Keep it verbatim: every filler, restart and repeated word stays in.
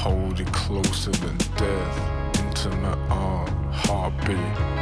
hold you closer than death. Intimate arm, heartbeat.